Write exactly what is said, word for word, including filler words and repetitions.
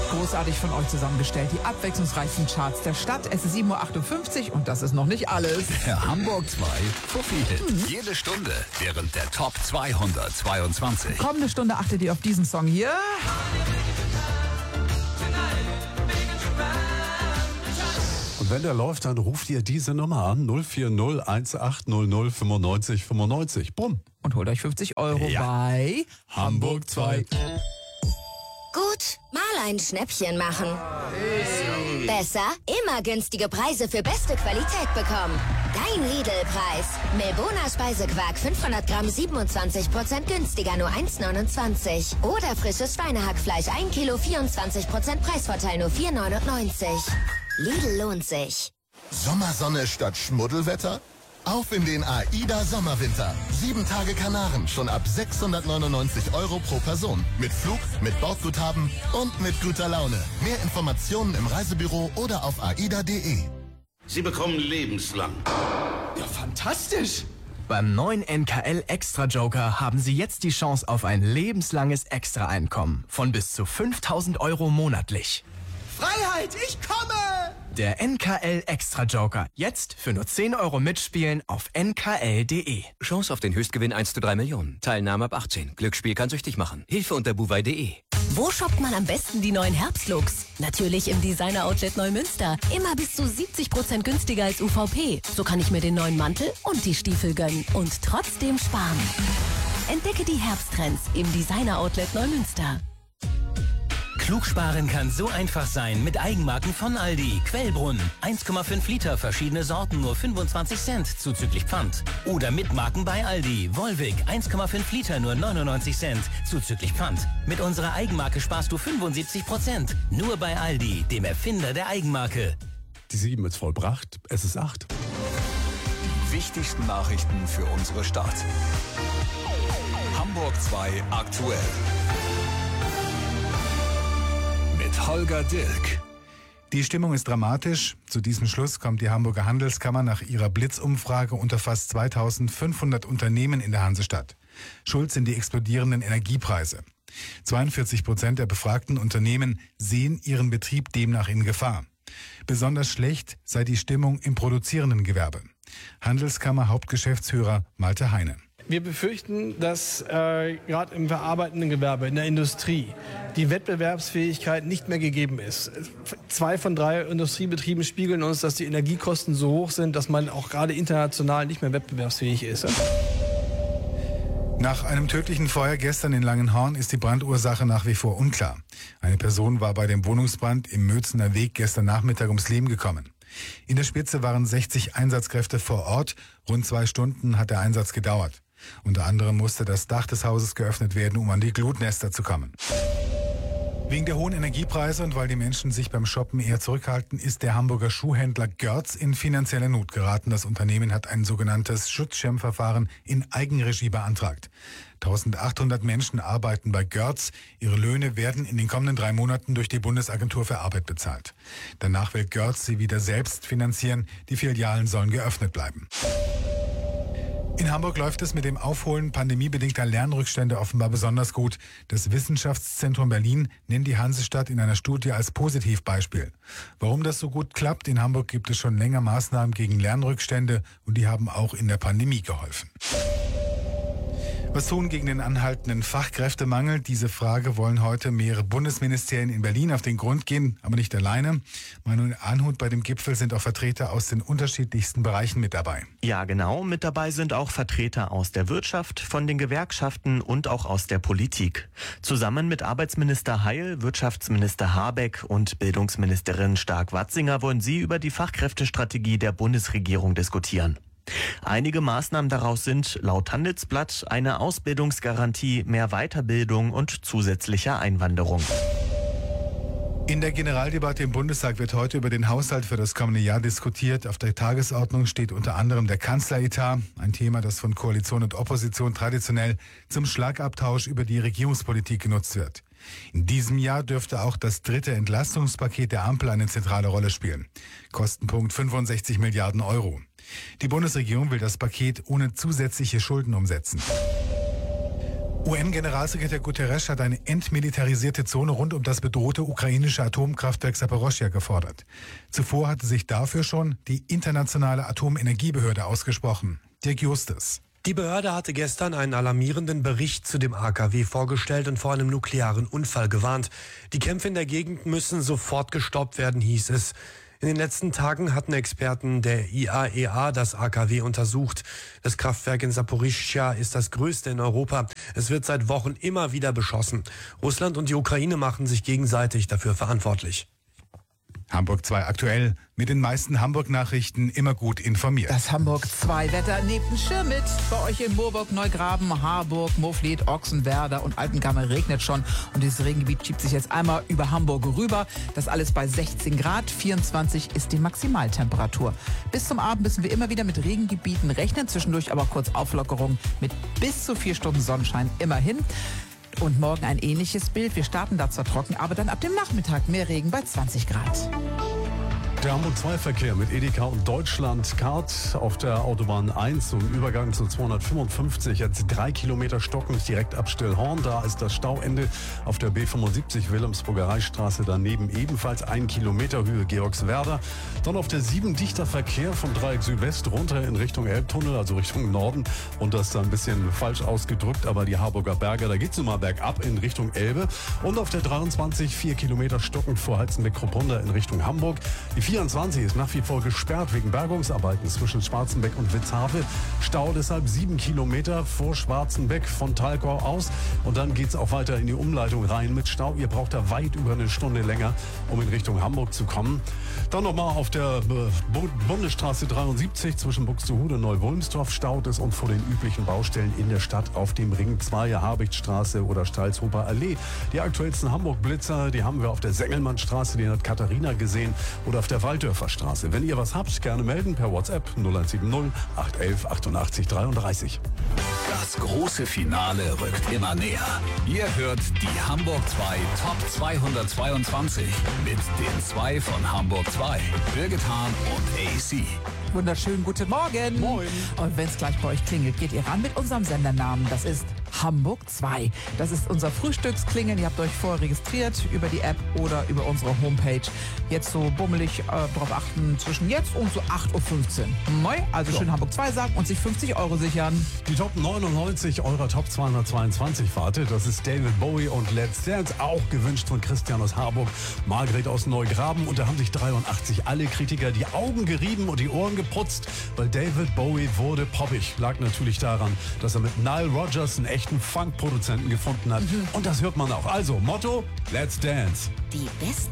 Großartig von euch zusammengestellt. Die abwechslungsreichsten Charts der Stadt. Es ist sieben Uhr achtundfünfzig und das ist noch nicht alles. Der Hamburg zwei Fuffi-Hit. Mhm. Jede Stunde während der Top zweihundertzweiundzwanzig. Kommende Stunde achtet ihr auf diesen Song hier. Und wenn der läuft, dann ruft ihr diese Nummer an. null vier null eins acht null null fünfundneunzig fünfundneunzig. Bumm. Und holt euch fünfzig Euro Ja. bei Hamburg zwei. Gut, mal ein Schnäppchen machen. Besser, immer günstige Preise für beste Qualität bekommen. Dein Lidl-Preis. Milbona Speisequark fünfhundert Gramm siebenundzwanzig Prozent günstiger, nur eins neunundzwanzig. Oder frisches Schweinehackfleisch ein Kilo vierundzwanzig Prozent Preisvorteil, nur vier neunundneunzig. Lidl lohnt sich. Sommersonne statt Schmuddelwetter? Auf in den AIDA Sommerwinter. Sieben Tage Kanaren, schon ab sechshundertneunundneunzig Euro pro Person. Mit Flug, mit Bordguthaben und mit guter Laune. Mehr Informationen im Reisebüro oder auf aida punkt de. Sie bekommen lebenslang. Ja, fantastisch! Beim neuen N K L Extra Joker haben Sie jetzt die Chance auf ein lebenslanges Extra-Einkommen von bis zu fünftausend Euro monatlich. Freiheit, ich komme! Der N K L Extra Joker. Jetzt für nur zehn Euro mitspielen auf n k l punkt de. Chance auf den Höchstgewinn eins zu drei Millionen. Teilnahme ab achtzehn. Glücksspiel kann süchtig machen. Hilfe unter buwei punkt de. Wo shoppt man am besten die neuen Herbstlooks? Natürlich im Designer Outlet Neumünster. Immer bis zu siebzig Prozent günstiger als U V P. So kann ich mir den neuen Mantel und die Stiefel gönnen und trotzdem sparen. Entdecke die Herbsttrends im Designer Outlet Neumünster. Klugsparen kann so einfach sein mit Eigenmarken von Aldi. Quellbrunn, eins Komma fünf Liter, verschiedene Sorten, nur fünfundzwanzig Cent, zuzüglich Pfand. Oder mit Marken bei Aldi. Volvic, eins Komma fünf Liter, nur neunundneunzig Cent, zuzüglich Pfand. Mit unserer Eigenmarke sparst du fünfundsiebzig Prozent. Nur bei Aldi, dem Erfinder der Eigenmarke. Die sieben ist vollbracht, es ist acht. Die wichtigsten Nachrichten für unsere Stadt. Hamburg zwei aktuell. Mit Holger Dilk. Die Stimmung ist dramatisch. Zu diesem Schluss kommt die Hamburger Handelskammer nach ihrer Blitzumfrage unter fast zweitausendfünfhundert Unternehmen in der Hansestadt. Schuld sind die explodierenden Energiepreise. zweiundvierzig Prozent der befragten Unternehmen sehen ihren Betrieb demnach in Gefahr. Besonders schlecht sei die Stimmung im produzierenden Gewerbe. Handelskammer Hauptgeschäftsführer Malte Heine. Wir befürchten, dass äh, gerade im verarbeitenden Gewerbe, in der Industrie, die Wettbewerbsfähigkeit nicht mehr gegeben ist. Zwei von drei Industriebetrieben spiegeln uns, dass die Energiekosten so hoch sind, dass man auch gerade international nicht mehr wettbewerbsfähig ist. Nach einem tödlichen Feuer gestern in Langenhorn ist die Brandursache nach wie vor unklar. Eine Person war bei dem Wohnungsbrand im Mözener Weg gestern Nachmittag ums Leben gekommen. In der Spitze waren sechzig Einsatzkräfte vor Ort. Rund zwei Stunden hat der Einsatz gedauert. Unter anderem musste das Dach des Hauses geöffnet werden, um an die Glutnester zu kommen. Wegen der hohen Energiepreise und weil die Menschen sich beim Shoppen eher zurückhalten, ist der Hamburger Schuhhändler Görz in finanzielle Not geraten. Das Unternehmen hat ein sogenanntes Schutzschirmverfahren in Eigenregie beantragt. eintausendachthundert Menschen arbeiten bei Görz. Ihre Löhne werden in den kommenden drei Monaten durch die Bundesagentur für Arbeit bezahlt. Danach will Görz sie wieder selbst finanzieren. Die Filialen sollen geöffnet bleiben. In Hamburg läuft es mit dem Aufholen pandemiebedingter Lernrückstände offenbar besonders gut. Das Wissenschaftszentrum Berlin nennt die Hansestadt in einer Studie als Positivbeispiel. Warum das so gut klappt? In Hamburg gibt es schon länger Maßnahmen gegen Lernrückstände und die haben auch in der Pandemie geholfen. Was tun gegen den anhaltenden Fachkräftemangel? Diese Frage wollen heute mehrere Bundesministerien in Berlin auf den Grund gehen, aber nicht alleine. Manuel Arnhut, bei dem Gipfel sind auch Vertreter aus den unterschiedlichsten Bereichen mit dabei. Ja, genau. Mit dabei sind auch Vertreter aus der Wirtschaft, von den Gewerkschaften und auch aus der Politik. Zusammen mit Arbeitsminister Heil, Wirtschaftsminister Habeck und Bildungsministerin Stark-Watzinger wollen sie über die Fachkräftestrategie der Bundesregierung diskutieren. Einige Maßnahmen daraus sind laut Handelsblatt eine Ausbildungsgarantie, mehr Weiterbildung und zusätzlicher Einwanderung. In der Generaldebatte im Bundestag wird heute über den Haushalt für das kommende Jahr diskutiert. Auf der Tagesordnung steht unter anderem der Kanzleretat, ein Thema, das von Koalition und Opposition traditionell zum Schlagabtausch über die Regierungspolitik genutzt wird. In diesem Jahr dürfte auch das dritte Entlastungspaket der Ampel eine zentrale Rolle spielen. Kostenpunkt fünfundsechzig Milliarden Euro. Die Bundesregierung will das Paket ohne zusätzliche Schulden umsetzen. U N-Generalsekretär Guterres hat eine entmilitarisierte Zone rund um das bedrohte ukrainische Atomkraftwerk Saporoschschja gefordert. Zuvor hatte sich dafür schon die Internationale Atomenergiebehörde ausgesprochen. Dirk Justus. Die Behörde hatte gestern einen alarmierenden Bericht zu dem A K W vorgestellt und vor einem nuklearen Unfall gewarnt. Die Kämpfe in der Gegend müssen sofort gestoppt werden, hieß es. In den letzten Tagen hatten Experten der I A E A das A K W untersucht. Das Kraftwerk in Saporischschja ist das größte in Europa. Es wird seit Wochen immer wieder beschossen. Russland und die Ukraine machen sich gegenseitig dafür verantwortlich. Hamburg zwei aktuell. Mit den meisten Hamburg-Nachrichten immer gut informiert. Das Hamburg zwei Wetter neben Schirmit. Bei euch in Moorburg, Neugraben, Harburg, Moorfleet, Ochsenwerder und Altengamme regnet schon. Und dieses Regengebiet schiebt sich jetzt einmal über Hamburg rüber. Das alles bei sechzehn Grad. vierundzwanzig ist die Maximaltemperatur. Bis zum Abend müssen wir immer wieder mit Regengebieten rechnen. Zwischendurch aber kurz Auflockerung mit bis zu vier Stunden Sonnenschein immerhin. Und morgen ein ähnliches Bild. Wir starten da zwar trocken, aber dann ab dem Nachmittag mehr Regen bei zwanzig Grad. Der Hamburg zwei Verkehr mit Edeka und Deutschland-Card auf der Autobahn eins zum Übergang zu zweihundertfünfundfünfzig. Jetzt drei Kilometer stockend direkt ab Stillhorn. Da ist das Stauende auf der B fünfundsiebzig Wilhelmsburger Reichsstraße. Daneben ebenfalls ein Kilometer Höhe Georgswerder. Dann auf der sieben dichter Verkehr vom Dreieck Südwest runter in Richtung Elbtunnel, also Richtung Norden. Und das ist ein bisschen falsch ausgedrückt, aber die Harburger Berge, da geht es nun mal bergab in Richtung Elbe. Und auf der dreiundzwanzig vier Kilometer stockend vor Halzenbeck-Kruppunda in Richtung Hamburg. Die vierundzwanzig ist nach wie vor gesperrt wegen Bergungsarbeiten zwischen Schwarzenbeck und Witzhavel. Stau deshalb sieben Kilometer vor Schwarzenbeck von Thalkau aus. Und dann geht es auch weiter in die Umleitung rein mit Stau. Ihr braucht da weit über eine Stunde länger, um in Richtung Hamburg zu kommen. Dann nochmal auf der Bundesstraße dreiundsiebzig zwischen Buxtehude und Neu-Wulmstorf staut es und vor den üblichen Baustellen in der Stadt auf dem Ring zwei, Habichtstraße oder Stalzhofer Allee. Die aktuellsten Hamburg-Blitzer, die haben wir auf der Sengelmannstraße, den hat Katharina gesehen, oder auf der Waldörfer Straße. Wenn ihr was habt, gerne melden per WhatsApp null eins sieben null acht eins elf achtundachtzig dreiunddreißig. Das große Finale rückt immer näher. Ihr hört die Hamburg zwei Top zweihundertzweiundzwanzig mit den zwei von Hamburg zwei, Birgit Hahn und A C. Wunderschönen guten Morgen. Moin. Und wenn es gleich bei euch klingelt, geht ihr ran mit unserem Sendernamen. Das ist Hamburg zwei. Das ist unser Frühstücksklingeln. Ihr habt euch vorher registriert über die App oder über unsere Homepage. Jetzt so bummelig äh, darauf achten zwischen jetzt und so acht Uhr fünfzehn. Neu, also So. schön Hamburg zwei sagen und sich fünfzig Euro sichern. Die Top neunundneunzig eurer Top zweihundertzweiundzwanzig wartet. Das ist David Bowie und Let's Dance. Auch gewünscht von Christian aus Harburg, Margret aus Neugraben. Und da haben sich dreiundachtzig alle Kritiker die Augen gerieben und die Ohren geputzt, weil David Bowie wurde poppig. Lag natürlich daran, dass er mit Nile Rodgers einen echten Funk-Produzenten gefunden hat. Mhm. Und das hört man auch. Also, Motto, Let's Dance. Die besten